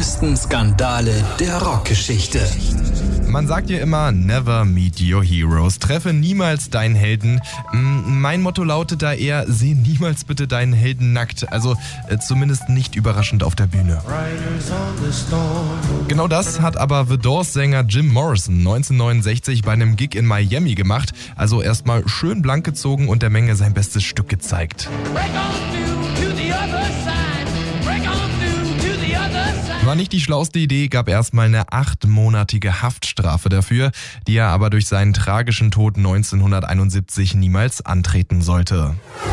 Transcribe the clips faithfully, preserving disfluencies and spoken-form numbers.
größten Skandale der Rockgeschichte. Man sagt ja immer, never meet your heroes. Treffe niemals deinen Helden. Mein Motto lautet da eher, seh niemals bitte deinen Helden nackt. Also äh, zumindest nicht überraschend auf der Bühne. Genau das hat aber The Doors-Sänger Jim Morrison neunzehnhundertneunundsechzig bei einem Gig in Miami gemacht. Also erstmal schön blank gezogen und der Menge sein bestes Stück gezeigt. War nicht die schlauste Idee, gab erstmal eine achtmonatige Haftstrafe dafür, die er aber durch seinen tragischen Tod neunzehnhunderteinundsiebzig niemals antreten sollte.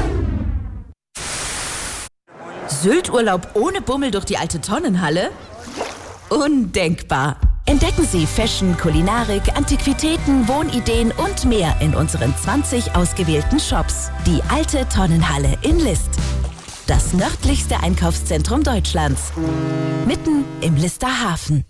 Sylt-Urlaub ohne Bummel durch die alte Tonnenhalle? Undenkbar! Entdecken Sie Fashion, Kulinarik, Antiquitäten, Wohnideen und mehr in unseren zwanzig ausgewählten Shops. Die alte Tonnenhalle in List. Das nördlichste Einkaufszentrum Deutschlands. Mitten im Lister Hafen.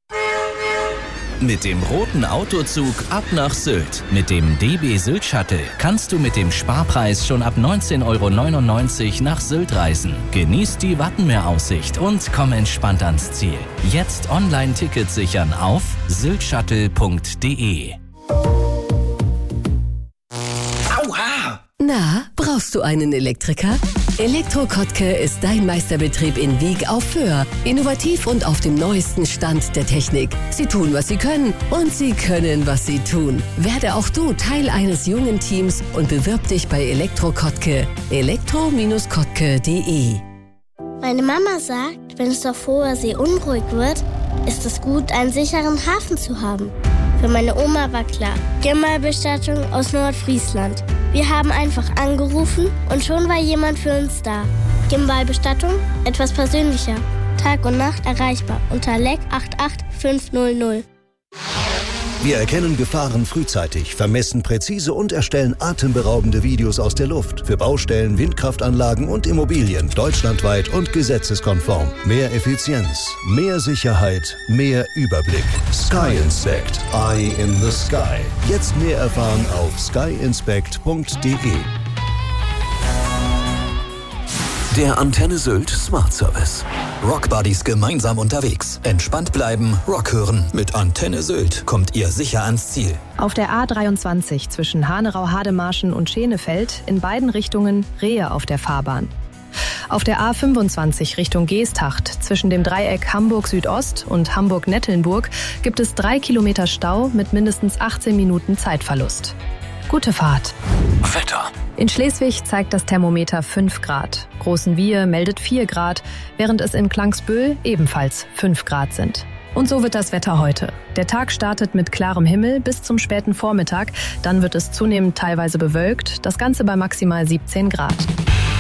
Mit dem roten Autozug ab nach Sylt. Mit dem D B Sylt Shuttle kannst du mit dem Sparpreis schon ab neunzehn Euro neunundneunzig nach Sylt reisen. Genieß die Wattenmeeraussicht und komm entspannt ans Ziel. Jetzt Online-Tickets sichern auf syltshuttle punkt de. Aua! Na, brauchst du einen Elektriker? Elektro-Kottke ist dein Meisterbetrieb in Wieg auf Föhr. Innovativ und auf dem neuesten Stand der Technik. Sie tun, was sie können und sie können, was sie tun. Werde auch du Teil eines jungen Teams und bewirb dich bei Elektro-Kottke. elektro Bindestrich kottke punkt de. Meine Mama sagt, wenn es auf hoher See unruhig wird, ist es gut, einen sicheren Hafen zu haben. Für meine Oma war klar, Gimbalbestattung aus Nordfriesland. Wir haben einfach angerufen und schon war jemand für uns da. Gimbalbestattung, etwas persönlicher. Tag und Nacht erreichbar unter L E C acht acht fünf null null. Wir erkennen Gefahren frühzeitig, vermessen präzise und erstellen atemberaubende Videos aus der Luft. Für Baustellen, Windkraftanlagen und Immobilien. Deutschlandweit und gesetzeskonform. Mehr Effizienz, mehr Sicherheit, mehr Überblick. Sky Inspect. Eye in the Sky. Jetzt mehr erfahren auf sky inspect punkt de. Der Antenne Sylt Smart Service. Rockbuddies gemeinsam unterwegs. Entspannt bleiben, Rock hören. Mit Antenne Sylt kommt ihr sicher ans Ziel. Auf der A dreiundzwanzig zwischen Hanerau-Hademarschen und Schenefeld in beiden Richtungen Rehe auf der Fahrbahn. Auf der A fünfundzwanzig Richtung Geesthacht zwischen dem Dreieck Hamburg-Südost und Hamburg-Nettelnburg gibt es drei Kilometer Stau mit mindestens achtzehn Minuten Zeitverlust. Gute Fahrt. Wetter. In Schleswig zeigt das Thermometer fünf Grad. Großenwiehe meldet vier Grad, während es in Klangsbühl ebenfalls fünf Grad sind. Und so wird das Wetter heute. Der Tag startet mit klarem Himmel bis zum späten Vormittag. Dann wird es zunehmend teilweise bewölkt, das Ganze bei maximal siebzehn Grad.